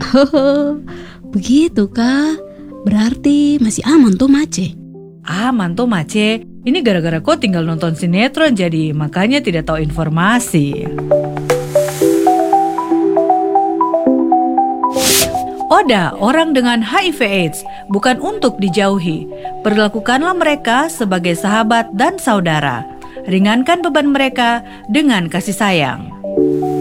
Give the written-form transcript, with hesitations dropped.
Oh, begitu kah? Berarti masih aman tuh Mace. Aman tuh Mace, ini gara-gara kau tinggal nonton sinetron jadi makanya tidak tahu informasi. Oda, orang dengan HIV/AIDS bukan untuk dijauhi. Perlakukanlah mereka sebagai sahabat dan saudara. Ringankan beban mereka dengan kasih sayang.